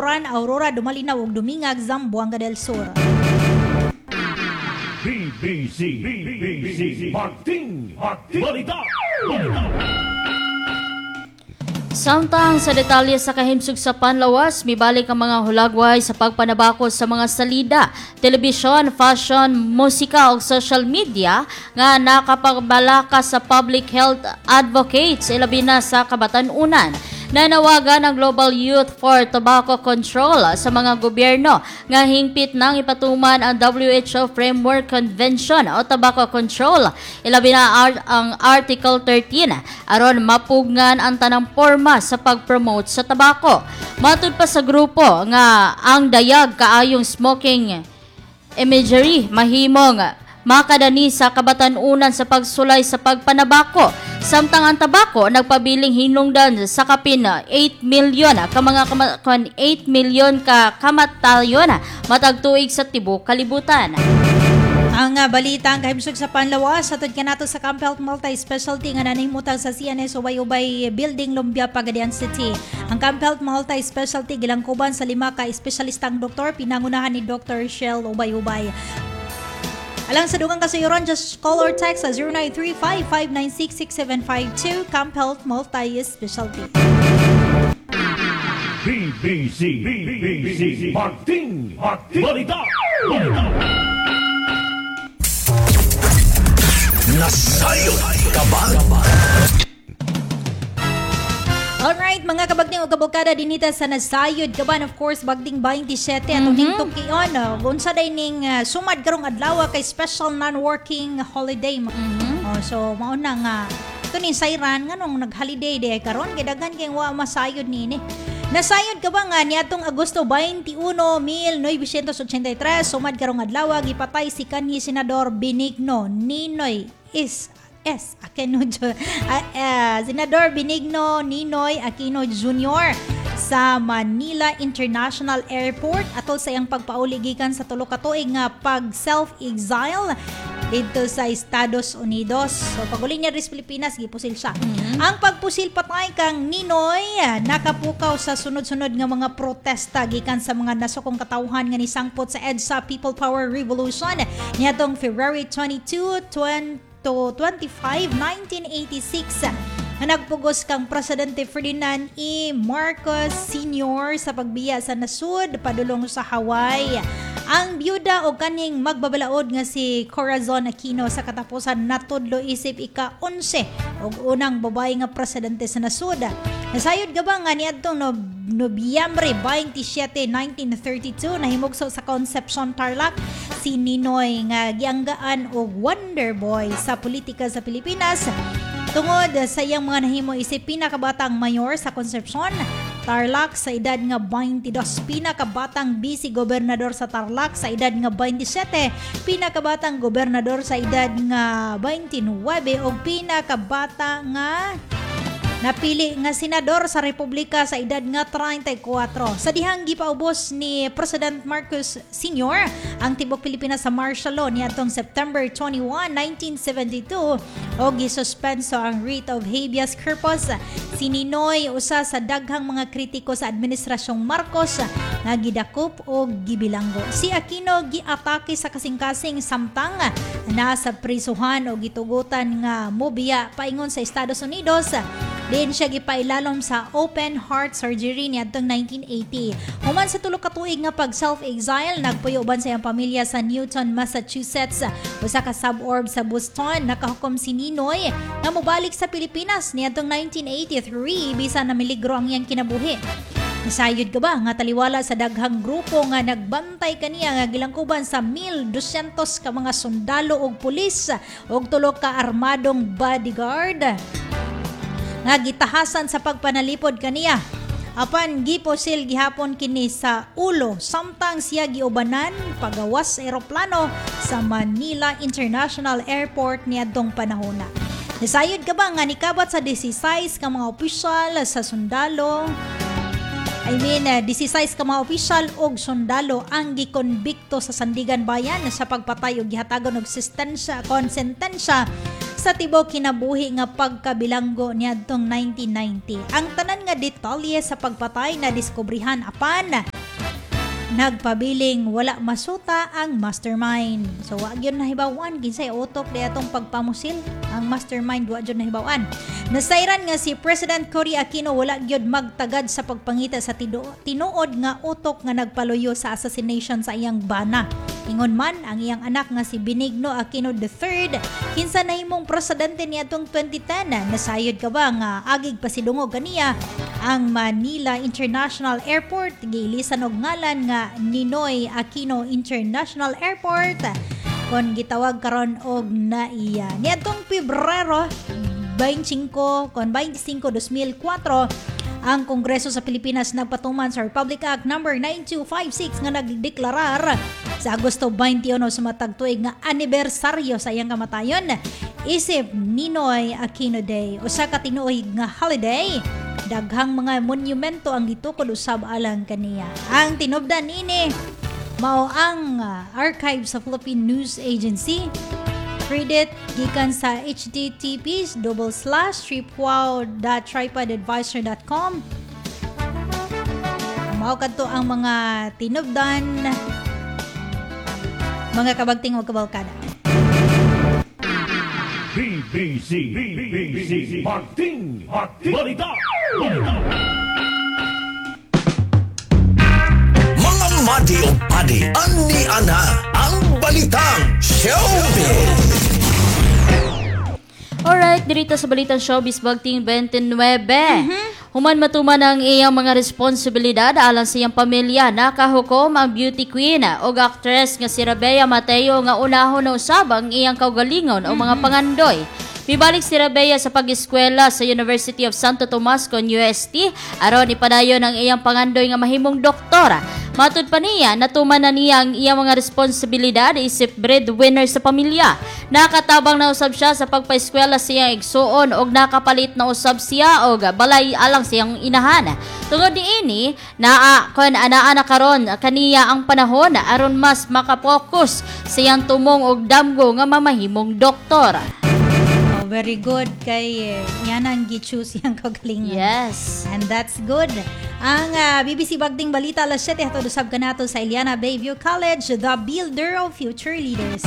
Baguran, Aurora, Dumalinaw ug Dumingag, Zamboanga del Sur. BBC Magting Balita. Samtang sa detalye sa kahimsog sa panlawas, mibalik ang mga hulagway sa pagpanabako sa mga salida, telebisyon, fashion, musika o social media nga nakapagbalaka sa public health advocates ilabi na sa Kabatanunan. Nanawagan ang Global Youth for Tobacco Control sa mga gobyerno nga hingpit nang ipatuman ang WHO Framework Convention o Tobacco Control. Ilabi na ang Article 13 aron mapugngan ang tanang porma sa pag-promote sa tabako. Matud pa sa grupo nga ang dayag kaayong smoking imagery mahimong makadani sa Kabatanunan sa pagsulay sa pagpanabako. Samtang ang tabako nagpabiling hinungdan sa kapin 8 milyon ka mga 8 milyon ka kamatayon matag tuig sa tibuok kalibutan. Ang balita ang kahimsog sa panlawas atod kanato sa Camp Health Multi-Specialty nga nanahimutang sa CNS Ubay-Ubay Building, Lumbia, Pagadian City. Ang Camp Health Multi-Specialty gilangkuban sa 5 ka espesyalistang doktor pinangunahan ni Dr. Shell Ubay-Ubay. Alang sa dugang kasayuran, just call or text sa 0935-596-6752, Camp Health Multi-Specialty. BBC Magting Balita. Nasayo Kabar. Alright, mga kabagting o kabukada dinita sa Nasayod Kaban, of course, bagding 27 atong ning tukion. Unsa day ning sumad karong adlaw kay special non-working holiday. So mao na nga ito ni sayran nganong nag-holiday day karon kay daghan kay wa masayod nini. Nasayod ka ba nga niadtong Agosto 21, 1983 sumad karong adlaw gipatay si kanhi Senador Benigno Ninoy Senador Benigno Ninoy Aquino Jr. sa Manila International Airport atol sa iyang pagpauli gikan sa tulo ka tuig nga pag self-exile dito sa Estados Unidos. So paguli niya ris Pilipinas gipusil siya. Ang pagpusil patay kang Ninoy nakapukaw sa sunod-sunod nga mga protesta gikan sa mga nasukong katawhan nga nisangpot sa EDSA People Power Revolution niadtong February 22, 25, 1986 na nagpugos kang Presidente Ferdinand E. Marcos Sr. sa pagbiya sa nasud padulong sa Hawaii. Ang byuda o kaning magbabalaod nga si Corazon Aquino sa katapusan natudlo isip ika-11 og unang babae nga presidente sa nasud. Nasayod ka ba nga niadtong Nobyembre 27, 1932 nahimugso sa Concepcion, Tarlac si Ninoy nga gianggaan og Wonder Boy sa politika sa Pilipinas tungod sa iyang mga nahimo isip pinakabatang mayor sa Concepcion, Tarlac sa edad nga 22, pinakabatang vice-gobernador sa Tarlac sa edad nga 27, pinakabatang gobernador sa edad nga 29 ug pinakabata nga napili nga senador sa Republika sa edad nga 34. Sa dihang gipaubos ni President Marcos Sr. ang tibok Pilipinas sa martial law niadtong September 21, 1972 o gisuspenso ang writ of habeas corpus. Si Ninoy usa sa daghang mga kritiko sa administrasyong Marcos nga gidakop o gibilanggo. Si Aquino giatake sa kasing-kasing samtang nasa prisuhan o gitugutan nga mobiya paingon sa Estados Unidos. Din siya gipailalom sa open heart surgery niadtong 1980. Human sa tulo ka tuig nga pag self-exile, nagpuyo uban sa iyang pamilya sa Newton, Massachusetts. Usa ka suburb sa Boston, nakahukom si Ninoy na mobalik sa Pilipinas niadtong 1983 bisan na miligro ang iyang kinabuhi. Nasayod ka ba nga taliwala sa daghang grupo nga nagbantay kaniya nga gilangkuban sa 1,200 ka mga sundalo ug pulis ug tulo ka armadong bodyguard nga gitahasan sa pagpanalipod kaniya. Apan giposil gihapon kini sa ulo samtang siya giubanan pagawas sa eroplano sa Manila International Airport niadtong panahona. Nasayod ka ba nga nikabat sa 16 ka mga opisyal sa sundalo 16 ka mga opisyal og sundalo ang gikonbikto sa Sandigan Bayan sa pagpatay og gihatagon og konsentensya sa tibok kinabuhi nga pagkabilanggo niadtong 1990. Ang tanan nga detalye sa pagpatay na diskubrihan apan nagpabiling wala masuta ang mastermind. So wa gyud nahibawan kinsay utok di atong pagpamusil ang mastermind, wa gyud nahibawan. Nasayran nga si President Cory Aquino wala gyud magtagad sa pagpangita sa tinuod nga utok nga nagpaluyo sa assassination sa iyang bana. Ingon man ang iyang anak nga si Benigno Aquino III kinsa nahimong presidente niadtong 2010. Nasayod ka ba nga agig pasidungog kaniya ang Manila International Airport giilisan og ngalan nga Ninoy Aquino International Airport kon gitawag karon og NAIA. Niadtong Pebrero 25 2004 ang Kongreso sa Pilipinas nagpatuman sa Republic Act No. 9256 nga nagdeklarar sa Agosto 21 sa matag tuig nga anibersaryo sa iyang kamatayon isip Ninoy Aquino Day, usa ka tinuig nga holiday. Daghang mga monumento ang gitukod usab alang kaniya. Ang tinubdan nini mao ang archive sa Philippine News Agency. Credit gikan sa http://tripwow.tripodadvisor.com. Mao kadto ang mga tinubdan mga kabagting o kabalkada. BBC Parting Balita. Mga madi o padi, ani ana ang balitang showbiz. Alright, dirito sa Balitang Showbiz Bagting 29. Human matuman ang iyang mga responsibilidad alang sa iyang pamilya. Nakahukom ang beauty queen o actress nga si Rabea Mateo nga unahon na usab ang iyang kaugalingon o mga pangandoy. Mibalik si Rabea sa pag-eskwela sa University of Santo Tomas con UST aron ipadayon ang iyang pangandoy nga mahimong doktora. Matud pa niya, natuman na niya ang iyang mga responsibilidad isip breadwinner sa pamilya. Nakatabang na usab siya sa pagpa-eskwela sa iyang igsuon og nakapalit na usab siya og balay alang siyang inahan. Tungod diini, naa karon kaniya ang panahon aron mas makapokus sa iyang tumong og damgo nga mamahimong doktor. Very good kay yan ang gi-choose yang kagalingan. Yes. And that's good. Ang BBC Bagting Balita alas 7 hatod usab kanato sa Iliana Bayview College, the builder of future leaders.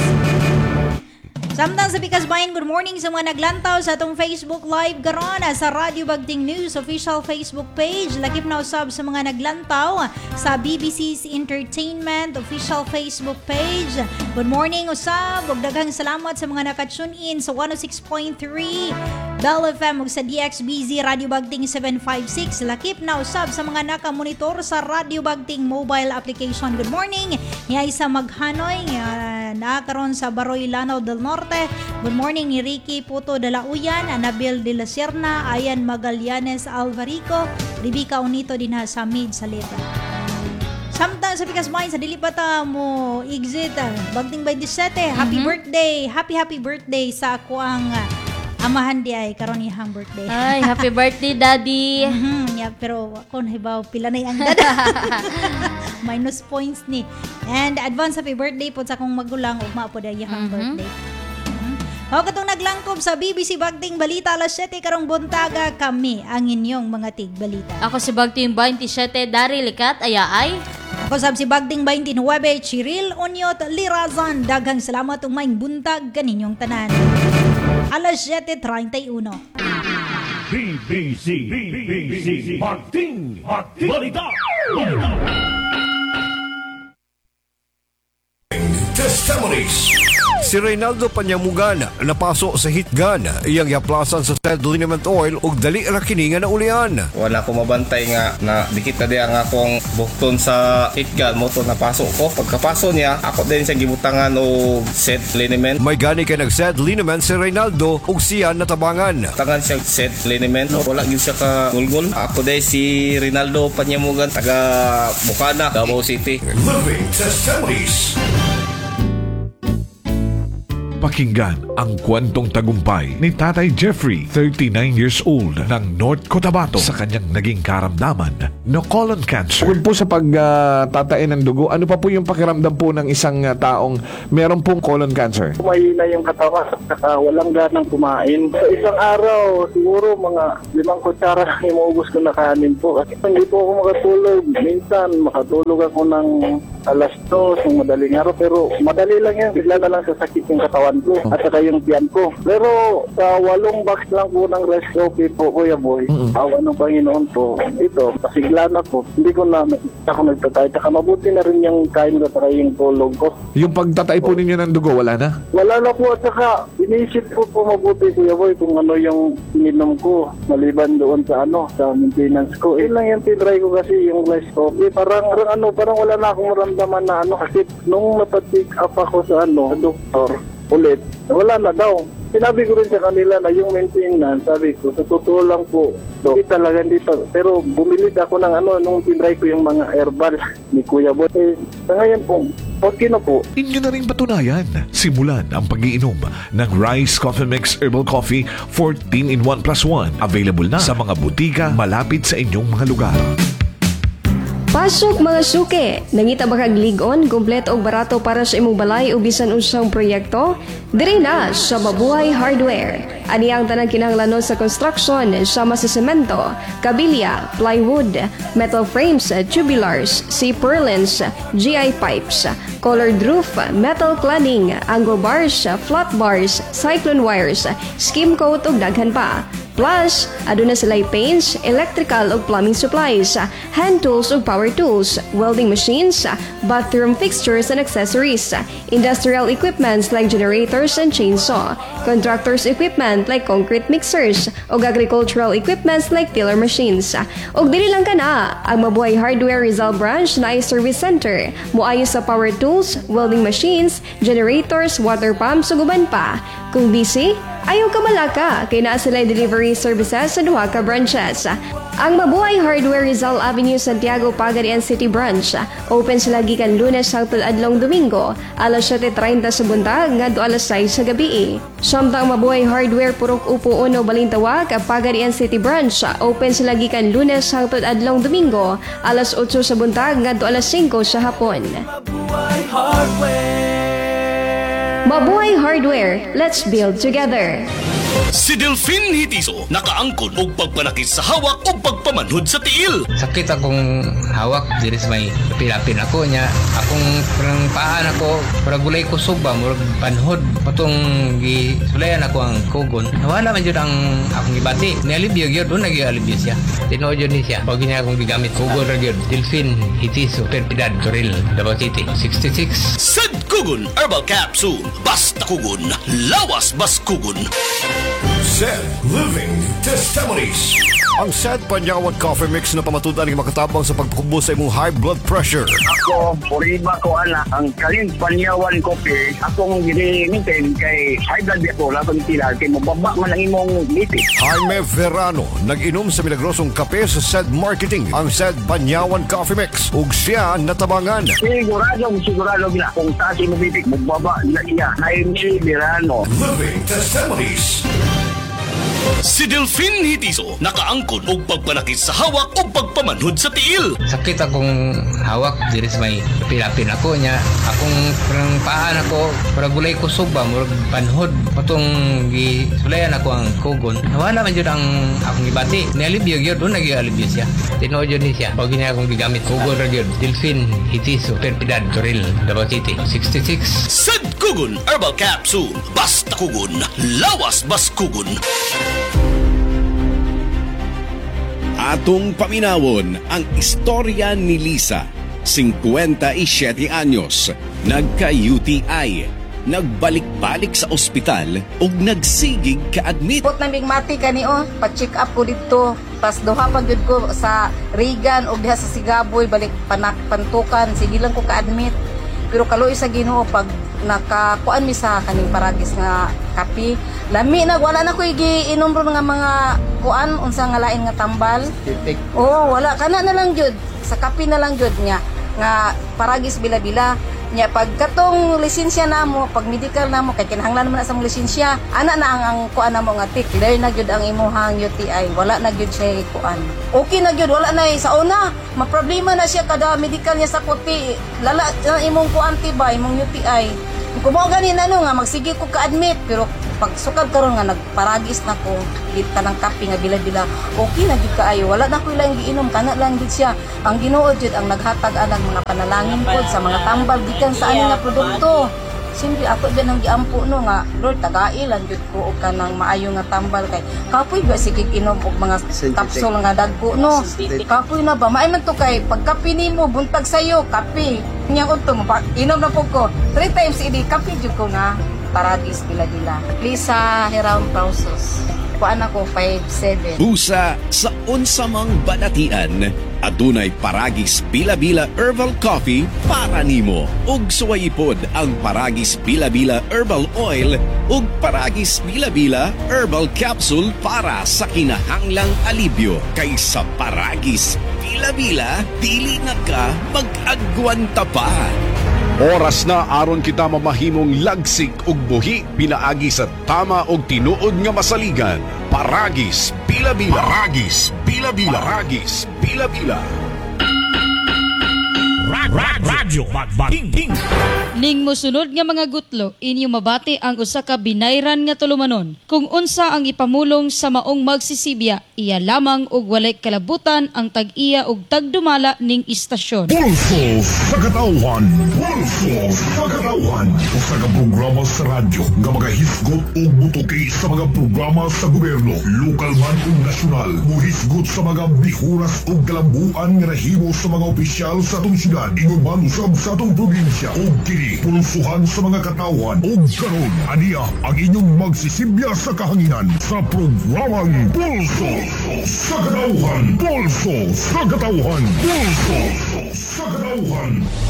Samtang sa Pikas Bayan, good morning sa mga naglantaw sa atong Facebook Live karon sa Radio Bagting News official Facebook page. Lakip na usab sa mga naglantaw sa BBC's Entertainment official Facebook page. Good morning usab ug daghang salamat sa mga naka-tune in sa 106.3 Bell FM ug sa DXBZ Radio Bagting 756. Lakip na usab sa mga naka-monitor sa Radio Bagting mobile application. Good morning. Niya isa maghanoy na karon sa Baroy Lanao del Norte. Good morning ni Ricky Puto de la Uyan, Anabel de la Sierna, Ayan Magallanes Alvarico, Rebecca Unito din sa Mid sa Leta. Samtang sa Pikas Mind sa dili pa ta mo exit Bagting 27. Happy birthday. Happy birthday sa ako ang amahan di ay karon ihang birthday. Ay, happy birthday, Daddy. Yeah, pero ako nahibaw pila na yung dada. Minus points ni. And advance happy birthday po sa akong magulang ug mao po day ihang birthday. Mao katong naglangkob sa BBC Bagting Balita alas 7 karong buntaga, kami ang inyong mga tigbalita. Ako si Bagting 27, Dari Likat, Ayaay. Ako sab si Bagting 29, Chiril Onyot Lirazan. Daghang salamat ug maayong buntag kaninyong tanan. Alas 7:31. BBC Parting Balita. Testimonies. Si Reynaldo Panyamugan napaso sa hitgan iyang yaplasan sa Ted Liniment Oil ug dali ra kini nga naulian. Wala ko mabantay nga na dikit na diya nga akong bukton sa hitgan mo to napasok ko. Pagkapaso niya, ako din siya gibutangan og set liniment. May gani kay nag-set liniment si Reynaldo ug siya natabangan. Tangan siya set liniment. Wala gyud siya ka gulgol. Ako din si Reynaldo Panyamugan, taga Bukana, Davao City. Living Testimonies. Pakinggan ang kwentong tagumpay ni Tatay Jeffrey, 39 years old, ng North Cotabato sa kanyang naging karamdaman na colon cancer. Bukod po sa pagtatain ng dugo, ano pa po yung pakiramdam po ng isang taong meron pong colon cancer? Mahina yung katawan at walang ganang kumain. Sa isang araw, siguro mga 5 kutsara lang imuubos ko na kanin po. Kasi hindi po ako makatulog. Minsan, makatulog ako ng alas 2 ng madaling araw. Pero madali lang yan. Bigla na lang sasakit yung katawan ko at saka yung tiyan ko. Pero sa 8 box lang po ng rice coffee po, Kuya Boy, awa ng Panginoon po. Ito, pasigla na po. Hindi ko na ako nagtatay. Saka mabuti na rin yung kain ko at yung tulog ko. Yung pagtatay po ninyo ng dugo, wala na? Wala na po at saka inisip ko po mabuti, Kuya Boy, kung ano yung ininom ko maliban doon sa sa maintenance ko. Lang yung tinry ko kasi yung rice coffee. Parang wala na akong maramdaman na kasi nung napatik up ako sa doktor ulit, wala na daw. Sinabi ko rin sa kanila na yung maintenance, sabi ko, sa totoo lang po, hindi talaga dito. Pero bumili ako ng nung tinry ko yung mga herbal ni Kuya Boy. Sa ngayon po, okay na po. Inyo na rin patunayan. Simulan ang pag-iinom ng Rice Coffee Mix Herbal Coffee 14-in-1+1. Available na sa mga butika malapit sa inyong mga lugar. Pasok mga suke! Nangita ba kag ligon, kumpleto og barato para sa imong balay o bisan unsang proyekto? Diri na sa Mabuhay Hardware. Ani ang tanang kinahanglanon sa construction sama sa semento, kabilya, plywood, metal frames, tubulars, C-purlins, GI pipes, colored roof, metal cladding, angle bars, flat bars, cyclone wires, skim coat ug daghan pa. Plus, aduna sila'y paints, electrical ug plumbing supplies, hand tools ug power tools, welding machines, bathroom fixtures and accessories, industrial equipments like generators and chainsaw, contractors equipment like concrete mixers, ug agricultural equipments like tiller machines. Ug dili lang kana, ang Mabuhay Hardware Rizal Branch na service center, moayo sa power tools, welding machines, generators, water pumps ug uban pa. Kung busy, ayaw ka malaka kay naa sila delivery services sa duha ka branches. Ang Mabuhay Hardware Rizal Avenue, Santiago, Pagadian City Branch. Open sila gikan Lunes hangtod adlong Domingo, alas 7:30 sa buntag ngadto alas 6 sa gabi. Samtang Mabuhay Hardware Purok Upo Uno Balintawak, Pagadian City Branch. Open sila gikan Lunes hangtod adlong Domingo, alas 8 sa buntag ngadto alas 5 sa hapon. Mabuhay Hardware, let's build together. Si Delphine Hitiso nakaangkon og pagpanakit sa hawak o pagpamanhod sa tiil. Sakit akong hawak, diri sa may pilapin ako niya. Akong parang paan ako, para gulay ko suba, murag panhod. Patong gisulayan ako ang kugon. Nawala man yun ang akong ibati. Nialibyo yun, doon nag-ialibyo siya. Tinood yun siya. Pag niya akong gigamit kugon ra yun. Delphine Hitiso, Perpidad, Toril, Davao City, 66. Sad Kugon Herbal Capsule. Basta kugon, lawas bas kugon. SED Living Testimonies. Ang SED Panyawat Coffee Mix na pamatudan ng makatabang sa pagpakubo sa imong high blood pressure. Ako, puriba ko ang kaling Panyawan Coffee, akong ginimitin kay high blood ako, labang tila, kay mababa man ang imong lipid. Jaime Verano, nag-inom sa milagrosong kape sa SED Marketing, ang SED Panyawan Coffee Mix. Ug siya natabangan. Sigurado na kung taas imong lipid, magbaba na siya. Jaime Verano. Living Testimonies. Si Delphine Hitiso nakaangkon og pagpanakit sa hawak o pagpamanhod sa tiil. Sakit akong hawak, diri sa may pilapin ako niya. Akong parang paan ako, para gulay ko suba, murag panhod. Patong gisulayan ako ang kugon. Nawala man yun ang akong ibati. Nialibyo yun, doon nag-ialibyo siya. Tinood yun siya. Pag niya akong gigamit kugon ra yun. Delphine Hitiso, Perpidad, Toril, Davao City, 66. Sad Kugon Herbal Capsule. Basta kugon, lawas bas kugon. Atong paminawon ang istorya ni Lisa, 57 anyos, nagka-UTI, nagbalik-balik sa ospital ug nagsigig ka-admit. Put nang mati kani pa-check up ko dito. Pas duha pa gyud ko sa Regan ug diha sa Sigaboy balik pantukan, sige lang ko ka-admit. Pero kaluoy sa Ginoo pag nakakuan mi sa kaning paragis nga kape, lami na wala na ko giinom ron nga mga kuan unsa nga lain nga tambal. Wala kana na lang jud sa kape na lang jud nga paragis bila-bila Nya pag katong lisensya namo, pag medical namo kay kinahanglan man na sa mong lisensya, ana na ang kuan namo nga tik, clear na gyud ang imuhang UTI, wala na gyud siya kuan. Okay na gyud, wala na sa una, maproblema na siya kada medical niya sa kuti, lala ang imong kuan tiba, imong UTI. Kung mo ganin nga magsige ko ka-admit, pero pag sukad karon nga nagparagis na ko kita ng kape nga bila-bila, okay na gyud kaayo, wala na ko ilang giinom, kana lang gyud siya. Ang Ginoo jud ang naghatag anang mga panalangin pod sa mga tambal gikan sa ani nga produkto. Siyempre ako din ang giampo no nga Lord tagailan jud ko og kanang maayo nga tambal kay kapoy ba sige inom og mga capsule nga dagko no. Kapoy na ba maay man to kay pagkape nimo buntag sayo kape. Nya unto mo inom na pud ko 3 times a day kape jud ko na paradis bila-bila. Lisa Heram Pausos. Kuan ako 5'7". Busa sa unsamang banatian, adunay Paragis Bila-Bila Herbal Coffee para nimo. Ug suwayipod ang Paragis Bila-Bila Herbal Oil ug Paragis Bila-Bila Herbal Capsule para sa kinahanglang alibyo. Kaysa Paragis Bila-Bila, dili na ka mag-agwanta pa. Oras na aron kita mamahimong lagsik ug buhi pinaagi sa tama og tinuod nga masaligan. Paragis Bila-Bila. Paragis Bila-Bila. Paragis Bila-Bila. Radyo Magbating. Ning mosunod nga mga gutlo, inyo mabati ang usa ka binayran nga tulumanon. Kung unsa ang ipamulong sa maong magsisibya, iya lamang og walay kalabutan ang tag-iya og tagdumala ning istasyon. Pulso sa katauhan. Pulso sa katauhan. Usa ka programa sa radyo nga magahisgot og butuki sa mga programa sa gobyerno, lokal man ug nasyonal. Muhisgot sa mga bihuras ug kalambuan nga nahimo sa mga opisyal sa atong syudad, ingon malusab sa atong probinsya. Og kini pulsuhan sa mga katauhan. Og karon aniya ang inyong magsisibya sa kahanginan sa programang Pulso sa katauhan. Pulso sa katauhan. Pulso sa katauhan.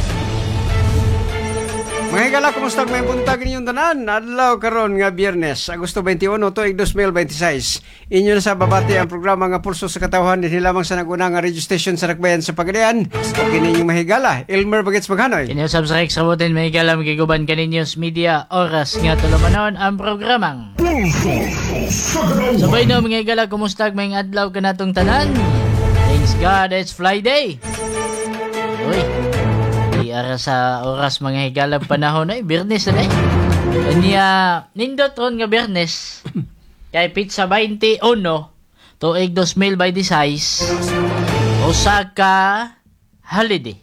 Mga higala, kumusta may buntag ninyong tanan? Adlaw karon nga Biyernes, Agosto 21, tuig 2026. Inyo na sa babati ang programa nga Pulso sa Katauhan din lamang sa nagunang radio station sa Nakbayan sa Pagadian. O kininyong mahigala, Elmer Bagets Maghanoy. Kinusap sa Rex Rabotin, mahigala magiguban kaninyos media oras nga tulumanon ang programang Pulso sa Katauhan. Sabay no mga higala, kumusta may adlaw ka natong tanan? Thanks God, it's Friday. Uy, ara sa oras mga higalang panahon ay Biyernes na niya nindot ron nga Biyernes kay pizza 21 tuig 2026 Osaka holiday.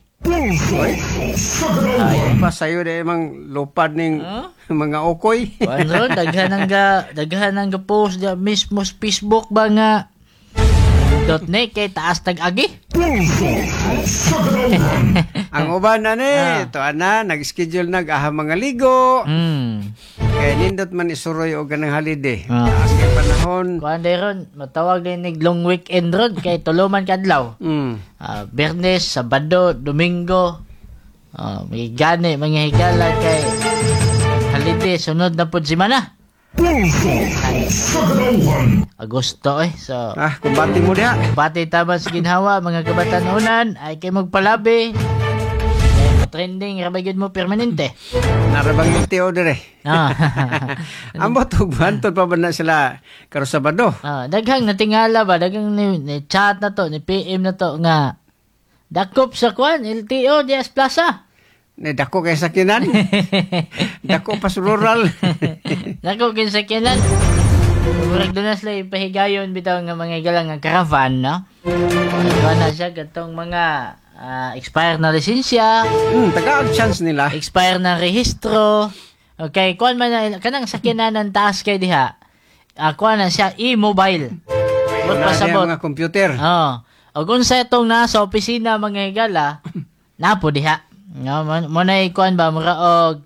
Ay pa sayo de mang lupad ning mga okoy. Ano daghan nga post dia mismo sa Facebook ba nga .net kay taas tag-agi. Ang uban na ni, ito ana, nag-schedule aha mga ligo. Kaya nindot man isuroy o ganang holiday. Taas kay panahon. Kuan ron, matawag din nig long weekend ron kay tuluman kadlaw. Biyernes, Sabado, Domingo. May gani mga higala kay holiday sunod na pud semana. Pulso sa katauhan. Agosto so kumbati mo diha. Kumbati tama sa ginhawa mga kabatanunan ay kay magpalabi. Trending rabagid mo permanente. Narabang teo dire. Ambot ug bantod pa ba na sila karo Sabado? Daghang natingala ba, daghang ni chat na to, ni PM na to nga dakop sa kwan LTO Diaz Plaza. Dako kay sakinan. Dako pa sa rural. Dako kay sakinan. Murag doon na sila ipahigayon bitaw nga mga galang nga caravan, no? Nagawa na siya gatong mga expire na lisensya. Taga-chance nila. Expire na rehistro. Okay, kuan man na, kanang sakinan ng taas kay diha. Kuan na siya e-mobile. Bot pasabot. Mga computer. O kung sa itong nasa opisina mga higala, napo diha. Mo na ikuan ba mura og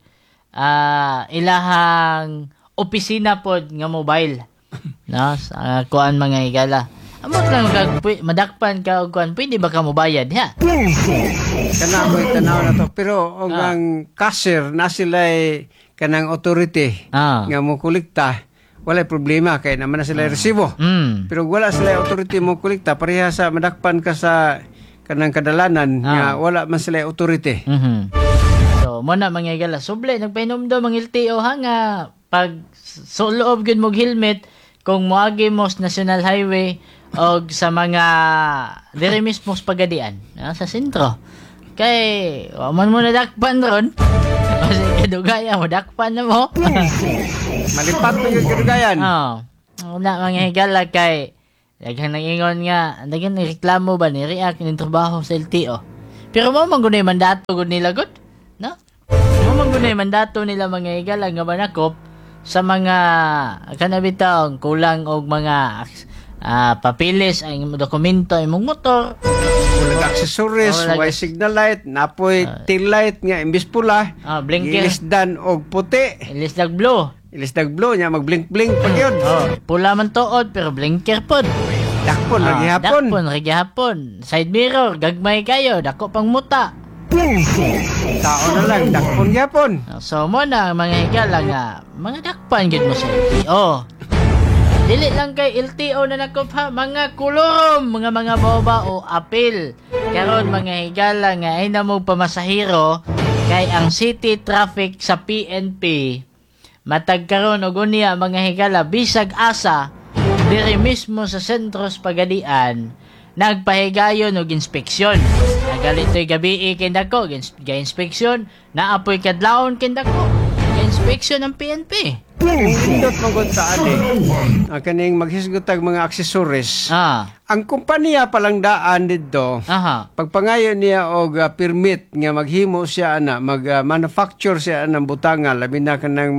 ilahang opisina pod nga mobile. No, kuan mga higala. Amot lang madakpan ka og kuan, pwede ba ka mobayad ha? Kana mo tanaw na to, pero og ang cashier na sila kanang authority nga mo kolekta. Wala problema kay naman na sila resibo. Pero wala sila authority mo kolekta, pareha sa madakpan ka sa kanang kadalanan nga wala man sila authority. So, mo na mga higala. Suble, nagpainom daw mga LTO ha nga pag loob gud mo helmet kung moagi mo sa National Highway o sa mga dire mismo sa Pagadian, sa sentro. Kay, man mo nadakpan ron. Kasi kadugaya mo, dakpan na mo. Malipat mo yung kadugayan. Wala mga higala kay daghang nag-ingon nga, daghang reklamo ba ni react ng trabaho sa LTO. Pero mo manggunay mandato gud nila gud, no? Mo manggunay mandato nila mga higala nga manakop sa mga kanabitaw kulang og mga papilis ang dokumento imong motor. Kulang accessories, way signal light, napoy tail light nga imbis pula, blinker. Ilisdan og puti. Ilisdag blue. Ilisdag blue nya mag-blink-blink pag yun. Pula man tuod pero blinker pod. Dakpon lagi hapon. Dakpon lagi hapon. Side mirror gagmay kayo, dako pang muta. Tao na lang dakpon gyapon. So mo na mga higala nga mga dakpan gid mo sa LTO. Dili lang kay LTO na nakop ha, mga kolorom, mga boba o apil. Karon mga higala nga ay namog pamasahero kay ang city traffic sa PNP matag karon og unya mga higala bisag asa diri mismo sa sentros Pagadian nagpahigayon og inspeksyon. Nagalitoy gabi kindako ga-inspeksyon, naapoy kadlawon kindako ga-inspeksyon ng PNP. Indot magod sa kaning maghisgutag mga accessories. Ang kompanya palang daan dito. Pagpangayo niya og permit nga maghimo siya mag-manufacture siya ng butanga labi na kanang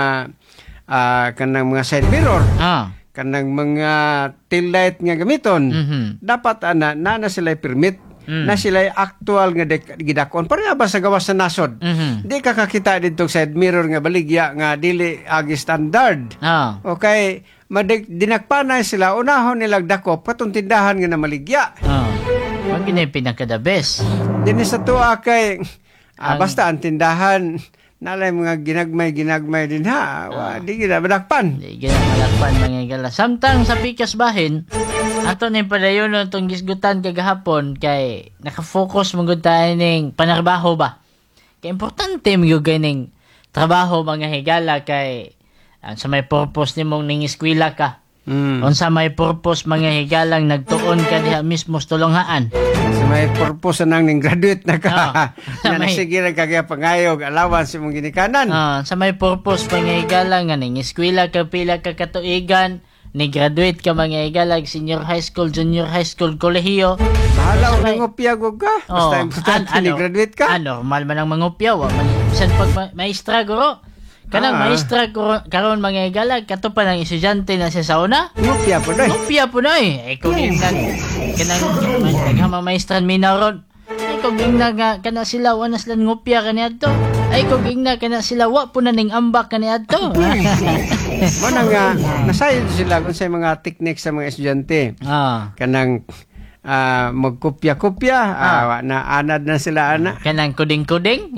mga side mirror. Kanang mga tail light nga gamiton. Dapat na sila permit. Na sila actual nga gidakon para nga ba sa gawas sa nasod. Di ka kakita dito side mirror nga baligya nga dili agi standard. Okay, dinakpanay sila unahon nilag dakop katong tindahan nga na maligya. Ang ginay pinaka-the best. Dinis sa tuwa kay basta ang tindahan nalay mga ginagmay din ha. Di gina madakpan. Di gina madakpan mga higala. Samtang sa pikas bahin ato ni padayon itong gisgutan kagahapon kay nakafocus mong tayo ning panarbaho ba. Kay importante mga ganing trabaho mga higala kay sa may purpose ni mong ning eskwela ka. Unsa may purpose mga higalang nagtuon ka diha mismo sa tulonghaan. Sa may purpose nang ning graduate na ka. Na sige ra kagaya pangayog allowance imong ginikanan. Sa may purpose mga higalang nga ning eskwela ka pila ka katuigan. Ni graduate ka mga igalag, senior high school, junior high school, kolehiyo. Bahala o mangupya ko ka. Basta importante ni graduate ka. Normal man ang mangupya. Bisan pag maestra guro. Kanang maestra karon mga igalag, kato pa ng estudyante na siya sa una. Ngupya po na. Ngupya po na eh. Kung kanang maestran minaron. Ay kung ingna kana sila wala sila ngupya kaniadto. Ay kung ingna kana sila wa po na ning ambak kaniadto. Mana nga nasayod sila kung sa mga technique sa mga estudyante. Kanang magkopya-kopya, na anad na sila ana. Kanang kuding-kuding.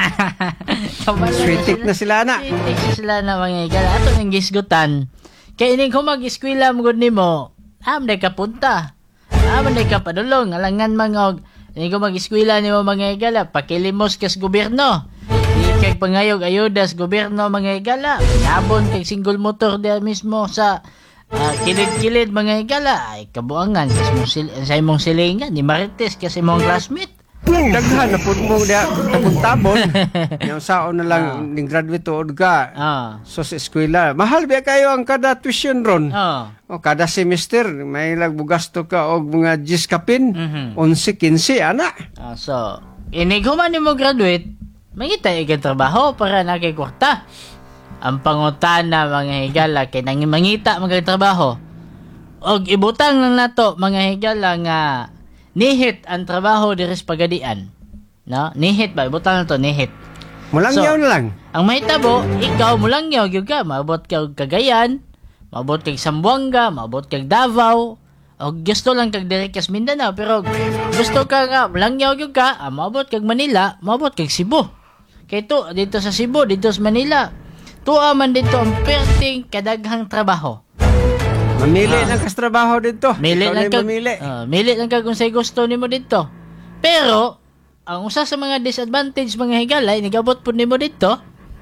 Sweetik na sila ana. Sweetik na sila na mga igala. Ato ng gisgutan. Kaya ining kung mag-eskwela mo gud nimo, day ka punta. Day ka padulong. Alangan mga ining kung mag-eskwela nimo mga igala, pakilimos kas gobyerno. Kay pangayog ayuda sa gobyerno mga higala. Nabon kay single motor diya mismo sa kilid-kilid mga higala. Ay kabuangan sa imong silingan ni Marites kasi imong classmate. Daghan na pud mo diya tabon-tabon. Yung saon na lang ning graduate tuod ka. So sa eskwela, mahal ba kayo ang kada tuition ron? O kada semester may lagbugasto ka og mga 10 kapin, 11-15 ana. So inig human nimo graduate mangita ikan trabaho para nakikwarta. Ang pangutana mga higala kay nang mangita magtrabaho. Og ibutang lang nato mga higala nga nihit ang trabaho diri sa Pagadian. No? Nihit ba ibutang nato nihit. Mulangyaw na lang. Ang mahitabo ikaw mulangyaw gyud ka, maabot ka og Cagayan, maabot kag Zamboanga, maabot kag Davao. Og gusto lang kag diri kas Mindanao pero gusto ka nga mulangyaw gyud ka, maabot kag Manila, maabot kag Cebu. Kay to dito sa Cebu, dito sa Manila, tuwa man dito ang perting kadaghang trabaho. Mamili lang kas trabaho dito. Mili lang kag kung say gusto nimo dito. Pero ang usa sa mga disadvantage mga higala, nigabot po nimo dito,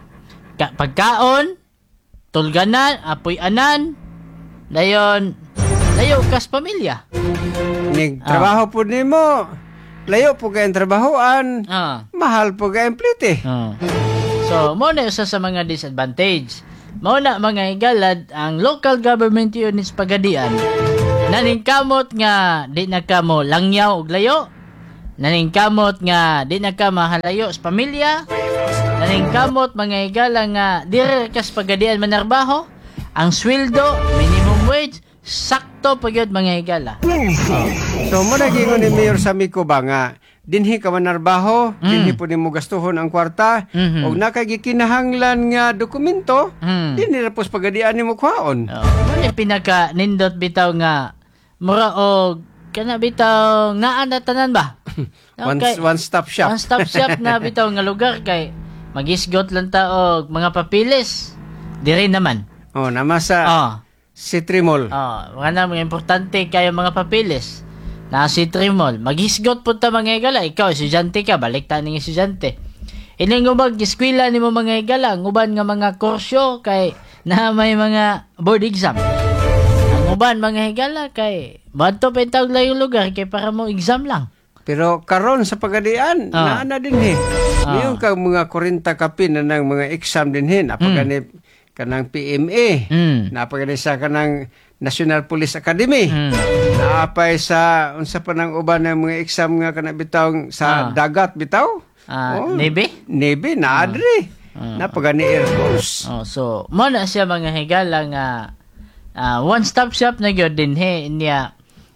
pagkaon, tulganan, apoy-anan, dayon, layo kas pamilya. Trabaho po nimo, layo po kayong trabahoan, mahal po kayong plite. So, mo na usa sa mga disadvantage. Mo na mga higalad, ang local government units pagadian, naningkamot nga di na ka mo langyaw og layo, naningkamot nga di na ka mahalayo sa pamilya, naningkamot mga higala nga dire kas pagadian manarbaho, ang sweldo, minimum wage, sakto pagyud mga higala. So mo nagingon ni Mayor Samico ba nga dinhi ka manarbaho, dinhi po nimo gastuhon ang kwarta, og nakagikinahanglan nga dokumento, dinhi ra pos pagadian nimo kwaon. Mo pinaka nindot bitaw nga mura og kana bitaw naa na tanan ba? One stop shop. One stop shop na bitaw nga lugar kay magisgot lang ta og mga papilis. Diri naman. Namasa Citrimol. Mga mga importante kayo mga papilis. Na Citrimol. Maghisgot po ta mga higala. Ikaw, estudyante ka. Balik ta ng estudyante. Ining umag, eskwela ni mo mga higala. Ang uban nga mga kursyo kay na may mga board exam. Ang uban mga higala kay bato pa yung lang yung lugar kay para mo exam lang. Pero karon sa pagadian, naana din Mayroon ka mga 40 kapin na ng mga exam din Napagani kanang PMA, napagani sa kanang National Police Academy, naapay sa unsa pa nang uban ng mga exam nga kana bitaw sa dagat bitaw. Navy? Navy na adri. Napagani Air Force. So mo na siya mga higala nga one stop shop na gyud din niya.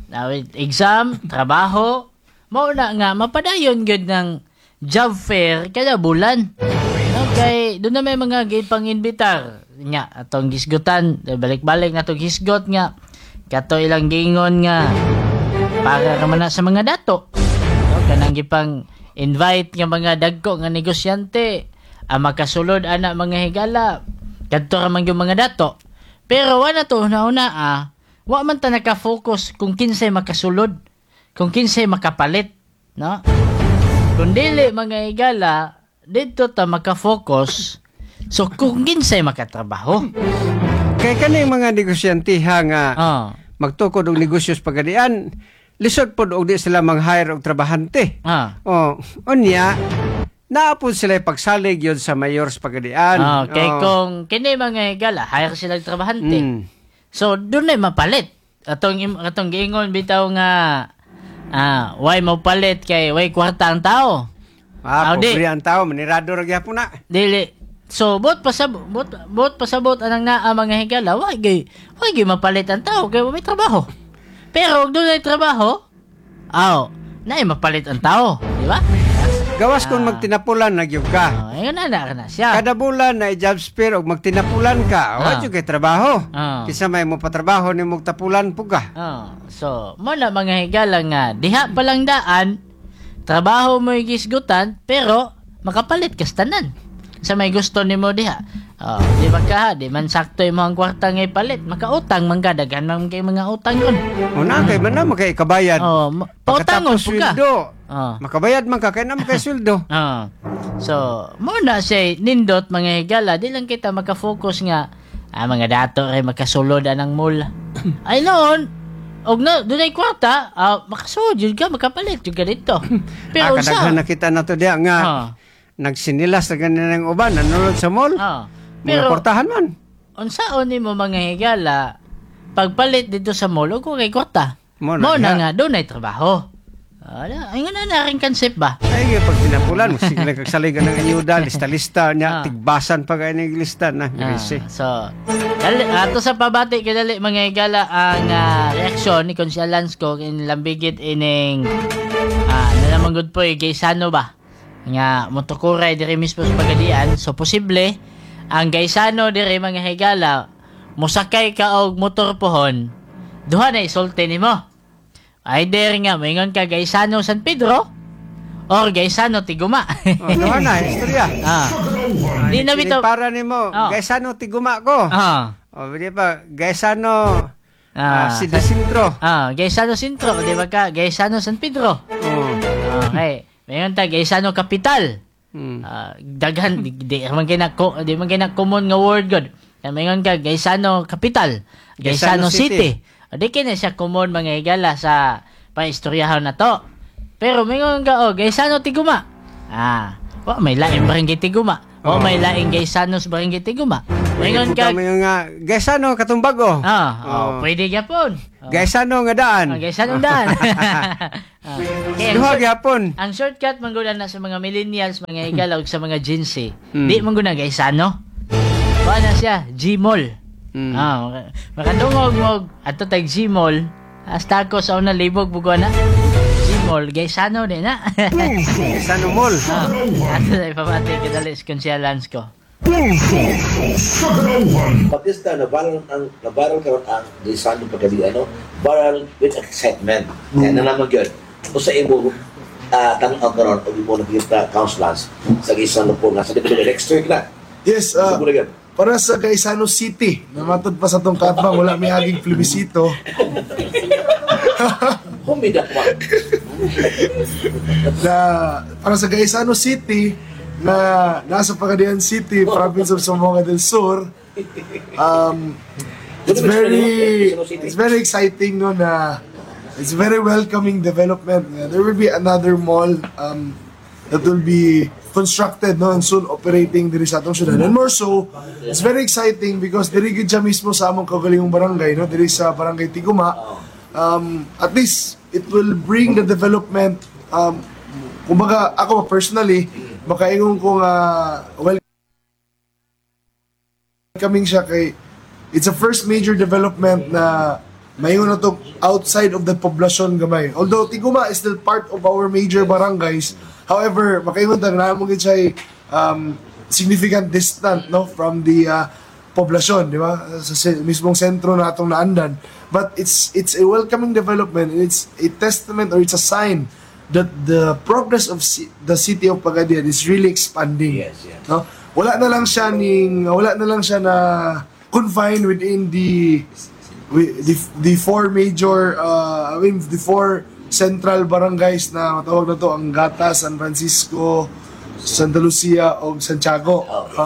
Exam, trabaho, mo na nga mapadayon gyud ng job fair kada bulan. Okay, doon na may mga gate pang invitar nya atong gisgutan, balik-balik na atong gisgot nga kato ilang gingon nga para ka man na sa mga dato. Kanang gipang invite nga mga dagko nga negosyante ang makasulod ana mga higala kadto ra man yung mga dato. Pero wala to una wa man ta naka-focus kung kinsay makasulod, kung kinsay makapalit, no? Kung dili mga higala dito ta maka-focus so kung kinsay makatrabaho. Kay kaning mga negosyante nga magtukod og negosyo sa pagadian, lisod pod og di sila mang-hire og trabahante. Unya naapod sila pagsalig yun sa mayor sa pagadian. Kay kung kini mga higala hire sila og trabahante. So doon na mapalit. Atong giingon bitaw nga why mo palit kay way kwarta ang tao. Pobre ang tao, manirado ra gyapon na. Dili. So bot pasabot anang naa mga higala, wag mapalit ang tao kay may trabaho. Pero og dunay trabaho, naay mapalit ang tao, di ba? Gawas kung magtinapulan nagyug ka. Ayun na siya. Kada bulan na job fair og magtinapulan ka, wa jud kay trabaho. Kisa may mo patrabaho ni mo tapulan puga. So, mo na mga higala nga diha pa lang daan trabaho mo gisgutan pero makapalit ka sa tanan. Sa may gusto nimo diha. Di ba ka di man sakto mo ang kwarta ngay palit, makautang man ka daghan man kay mga utang yun. Una kay man na makay kabayad. Pautangon po ka. Makabayad man ka kay na makay sweldo. So, mo na say nindot mga higala, di lang kita maka-focus nga mga dato ay makasulod anang mall. Ay noon, og na dunay kwarta, makasulod jud ka, makapalit jud ka dito. Pero kadaghan nakita na to diha nga nagsinilas na ganyan ng uban, nanulod sa mall. Mga kwartahan man. Unsaon nimo mga higala, pagpalit dito sa mall, o kung kay kwarta, mo na nga, doon ay trabaho. Ayun na rin concept ba? Ay, pag pinapulan, sige lang kagsaligan ng ayuda, lista-lista niya, tigbasan pa kayo ng lista na. So, ato sa pabati, kadali mga higala, ang reaksyon ni Consial Lansco, inilambigit ining, nalamang good po, gaysano ba? Nga motokuray diri mismo sa pagadian, so posible ang gaysano diri mga higala mosakay ka og motor pohon duha na isulti nimo, either nga moingon ka gaysano San Pedro or gaysano Tiguma. Duha na istorya. Di na bitaw para nimo gaysano Tiguma ko. Di ba gaysano Sintro. Gaysano Sintro, di ba ka gaysano San Pedro. Okay. Mayon ta Gaisano Capital. Daghan di man kay common nga word god. Mayon ka Gaisano Capital, Gaisano City. Di kay na siya common mga higala sa paistoryahan na to. Pero mayon ka Gaisano Tiguma. May laing barangay Tiguma. May laing Gaisanos barangay Tiguma. Mayon ka nga Gaisano Katumbago. Pwede gyapon. Gaisano nga daan. Gaisano daan. Duha gyapon. Ang shortcut mangguna na sa mga millennials, mga higala ug sa mga Gen Z. Di mangguna Gaisano. Kuha na siya, Gmall. Makadungog mo, ato tag Gmall, hasta ko sa unang libog, bugo na. Gmall, Gaisano din na. Gaisano Mall. Ato na ipamati, kadalis konsyalans ko. Pagkista, nabaral karon ang Gaisano pagkadi, baral with excitement. Kaya na naman yun. O sa imo, tanong karon, o imo nakikita councilors sa Gaisano po, nasa dito na extra na. Yes, para sa Gaisano City, namatod pa sa tong katbang, wala may aging plebisito. Humida pa. Para sa Gaisano City, na nasa Pagadian City, province of Zamboanga del Sur, it's very exciting no na it's very welcoming development. There will be another mall that will be constructed no and soon operating diri sa atong syudad. And more so, it's very exciting because diri gid siya mismo sa among kaugalingong barangay no, diri sa barangay Tiguma. At least it will bring the development kumbaga ako personally makaingon ko nga welcoming siya kay it's a first major development na mayon na to outside of the population gamay. Although Tiguma is still part of our major barangays, however, makaingon ta na mo gid siya significant distant no from the population, di ba? Sa mismong sentro na atong naandan. But it's a welcoming development and it's a testament or it's a sign that the progress of the city of Pagadian is really expanding. Yes. No? Wala na lang siya na confined within the four major the four central barangays na matawag na to ang Gata, San Francisco, Santa Lucia o Santiago.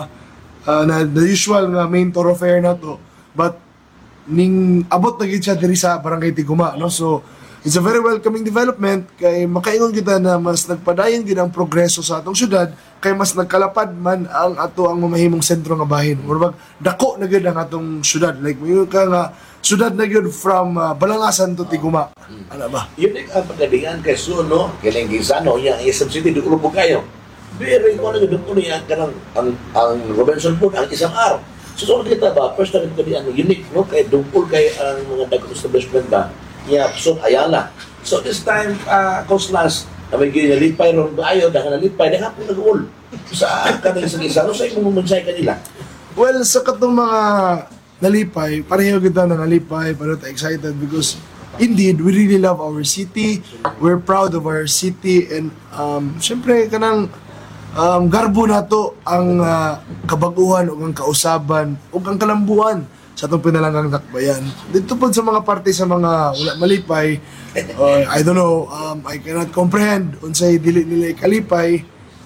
Na the usual nga main thoroughfare na to, but ning abot na gid siya diri sa barangay Tiguma, no? So it's a very welcoming development kay makaingon kita na mas nagpadayon gid ang progreso sa atong syudad kay mas nagkalapad man ang ato ang mamahimong sentro nga bahin. Murag dako na gid ang atong syudad, like mayo ka nga syudad na gid from Balangasan to Tiguma. Ano ba? Yun ang pagkadian kay Suno, kailang Gaisano, yung SM City, di ulo po kayo. Pero yung ano yung doon yan, ang Robinson Food, ang isang R. So kita ba, first time ko diyan, unique, no? Kaya dumpol kay ang mga dagong establishment ba, niya, so Ayala. So this time, Consulas, na may ginalipay ron ba ayo, dahil nalipay, dahil hapon nag-uol. Sa kanil sa Gaisano, sa imong mansay kanila. Well, sa katong mga nalipay, pareho kita na nalipay, pero excited because indeed, we really love our city. We're proud of our city and syempre kanang garbo na to ang kabaguhan o ang kausaban o ang kalambuan sa itong pinalanggang takbayan. Dito po sa mga parte sa mga wala malipay, I don't know, I cannot comprehend unsay dili nila ikalipay.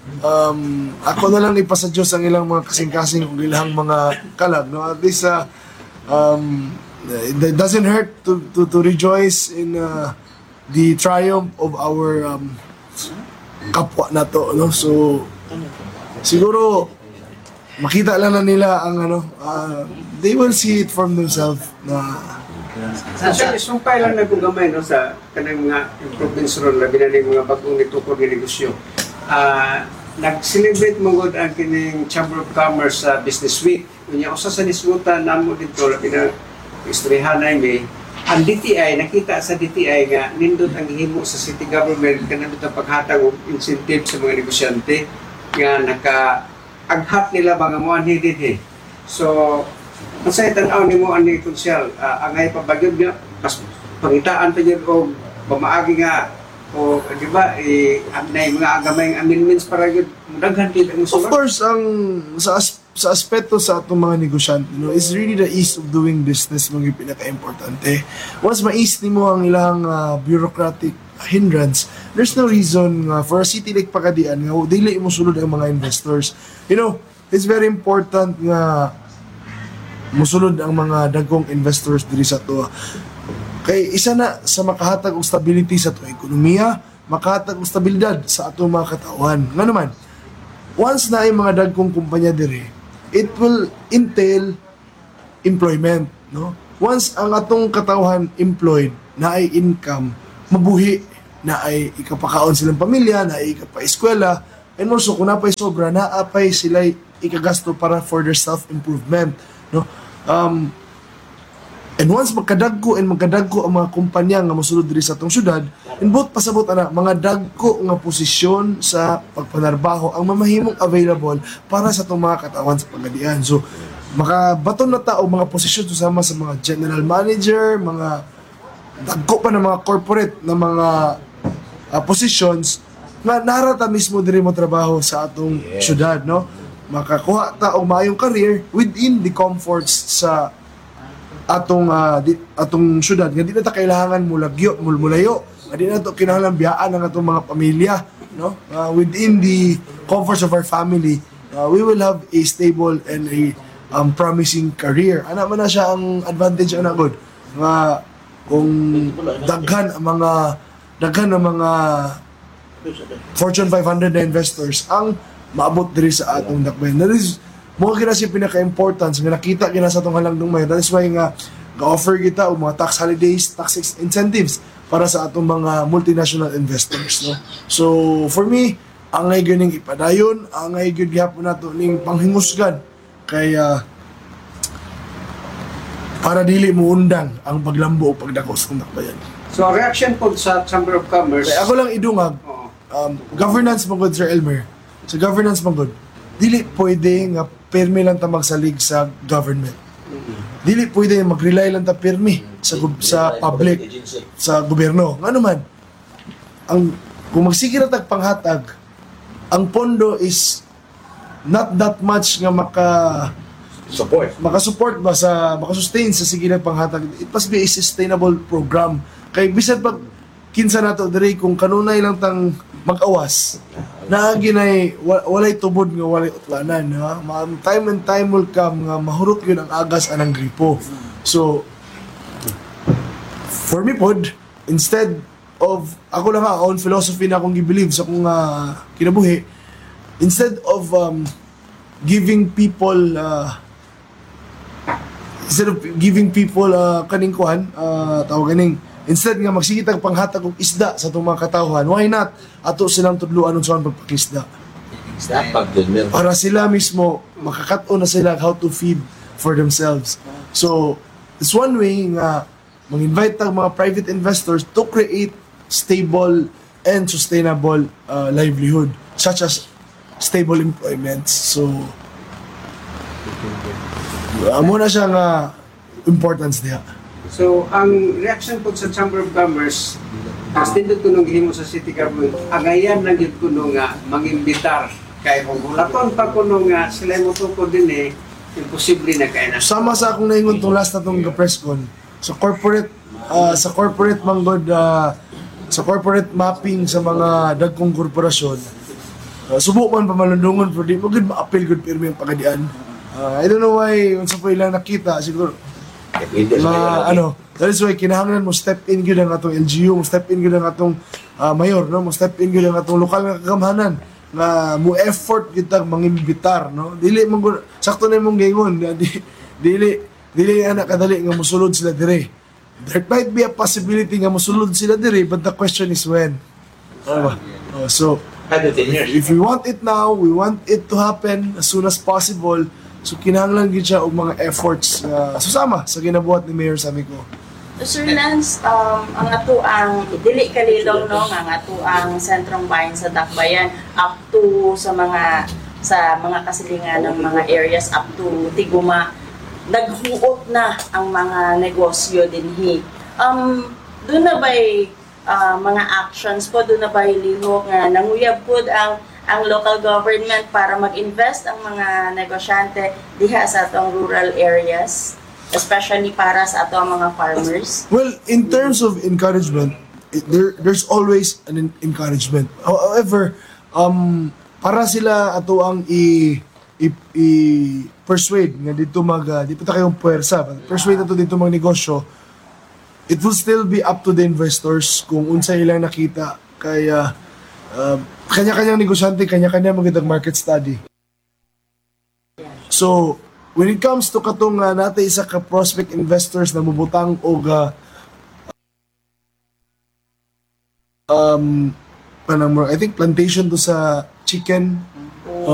Ako na lang ipasa Diyos ang ilang mga kasing-kasing o ilang mga kalag. No? At least, it doesn't hurt to rejoice in the triumph of our kapwa na to, no? So siguro makita lang na nila ang they will see it from themselves na sumpay lang na gamay no sa kanang mga province ron labi na ning mga bagong nitukod nga negosyo. Nag-celebrate mongod ang kining Chamber of Commerce sa Business Week. Unya usa sa nisgutan namo dito labi na istoryahanay may ang DTI, nakita sa DTI nga nindot ang himo sa city government kanang ang paghatag og incentive sa mga negosyante nga naka-aghat nila mga muanhidid. So, masay tan-aw nimo ani konsyal, angay pabagyod nga mas pangitaan pa gyud og pamaagi nga o di ba nay mga agamay amendments para gyud daghan gid ang Of course, ang sa aspeto sa atong mga negosyante, is really the ease of doing business mga pinaka-importante. Once ma-ease nimo ang ilang bureaucratic hindrance, there's no reason nga for a city like Pagadian nga dili mo sulod ang mga investors. You know, it's very important nga musulod ang mga dagkong investors diri sa to. Kay isa na sa makahatag og stability sa to ekonomiya, makahatag og stabilidad sa ato mga katawhan. Nga naman, once na ay mga dagkong kumpanya diri, it will entail employment, no? Once ang atong katawhan employed, na ay income, mabuhi, na ay ikapakaon silang pamilya, na ay ikapa-eskwela, and also kung napay sobra, naapay sila ikagasto para for their self-improvement, no? And once magkadagko ang mga kumpanya nga mosulod diri sa atong syudad, inbot pasabot ana mga dagko nga posisyon sa pagpanarbaho ang mamahimong available para sa atong mga katawan sa Pagadian. So makabaton na ta og mga posisyon susama sa mga general manager, mga dagko pa na mga corporate na mga positions nga narata mismo diri mo trabaho sa atong syudad, no? Makakuha ta og maayong career within the comforts sa atong atong syudad nga di na ta kailangan mulayo nga di na to kinahanglan biyaan ang atong mga pamilya, no? Within the comforts of our family, we will have a stable and a promising career. Ana man na siya ang advantage ana god nga kung daghan ang mga Fortune 500 na investors ang maabot diri sa atong dakbayan. That is mo kina si pinaka-importance nga nakita kina sa atong halangdong mayon. That is why nga ga-offer kita og mga tax holidays, tax incentives para sa atong mga multinational investors, no? So for me, angay ganing ipadayon, angay gyud gyapon nato ning panghinusgan kay para dili mo undang ang paglambo o pagdako sa dakbayan. So, reaction po sa Chamber of Commerce. Kaya ako lang idungag, governance magod, Sir Elmer. Sa governance magod, dili pwede nga permi lang ta magsalig sa government. Dili pwede mag-rely lang ta permi sa public, sa gobyerno. Nga naman, kung magsigira tag panghatag, ang pondo is not that much nga makasupport ba sa makasustain sa sigilang panghatag. It must be a sustainable program. Kay bisan pag kinsa nato diri kung kanunay lang tang mag-awas na ginay walay tubod nga walay utlanan, ha? Time and time will come nga mahurot yun ang agas anang gripo. So for me pod, instead of ako lang own philosophy na akong gibelieve sa akong kinabuhi, instead of giving people kaning kuhan tawag ganing, instead nga magsigitag panghatag og isda sa itong mga katawhan, why not ato silang tudluan unsaon pagpakisda para sila mismo makakaton na sila how to feed for themselves. So it's one way nga mag-invite tag mga private investors to create stable and sustainable livelihood such as stable employments. So amo na siya nga importance niya. So, ang reaction po sa Chamber of Commerce, as tindot ko nung gihimo sa City Government, agayan lang yun ko nung mangimbitar. Kaya kung hulaton pa ko nung sila mo ko din imposible na kaya na. Sama sa akong naingon tong last na tong press con, sa corporate manggod, sa corporate mapping sa mga dagkong korporasyon, subukan pa malundungon, pero di mo good ma-appeal good pirmi yung Pagadian. I don't know why, unsa po ilang nakita, siguro, that is why kinahanglan mo step in gyud ang atong LGU, mo step in gyud ang atong mayor, no, mo step in gyud ang atong lokal nga kagamhanan nga mo effort gyud tag mangimbitar, no. Dili man sakto na imong gingon, dili ana kadali nga mosulod sila dire. There might be a possibility nga mosulod sila dire, but the question is when. So if we want it now, we want it to happen as soon as possible. So kinahanglan gyud siya og mga efforts susama sa ginabuhat ni Mayor Samiko. Sir Lance, ang ato ang dili kalilong no nga ato ang sentrong bayan sa Dakbayan up to sa mga kasilingan ng mga areas up to Tiguma, naghuot na ang mga negosyo dinhi. Doon na ba'y mga actions po, doon na ba'y lihok nga nanguyab pod ang local government para mag-invest ang mga negosyante diha sa atong rural areas, especially para sa atong mga farmers? Well, in terms of encouragement, there's always an encouragement. However, para sila ato ang i-persuade nga dito di pa ta kayong puwersa, persuade ato dito magnegosyo, it will still be up to the investors kung unsa ilang nakita. Kaya kanya-kanyang negosyante, kanya-kanya magandang market study. So, when it comes to katong natay isa ka prospect investors na mubutang og I think plantation to sa chicken